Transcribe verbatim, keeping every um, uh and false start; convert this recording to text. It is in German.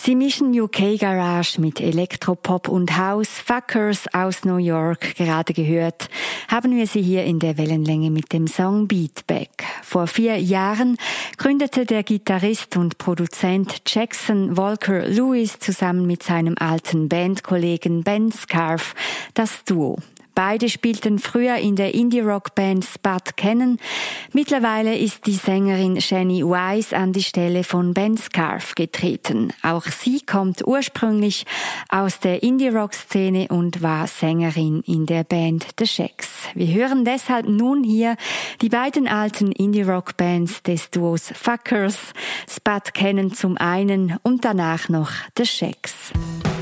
Sie mischen U K Garage mit Elektropop und House. Fuckers aus New York, gerade gehört, haben wir sie hier in der Wellenlänge mit dem Song Beat Back. Vor vier Jahren gründete der Gitarrist und Produzent Jackson Walker Lewis zusammen mit seinem alten Bandkollegen Ben Scarf das Duo. Beide spielten früher in der Indie-Rock-Band Spud Cannon. Mittlerweile ist die Sängerin Shani Wise an die Stelle von Ben Scarf getreten. Auch sie kommt ursprünglich aus der Indie-Rock-Szene und war Sängerin in der Band The Shacks. Wir hören deshalb nun hier die beiden alten Indie-Rock-Bands des Duos Fuckers, Spud Cannon zum einen und danach noch The Shacks.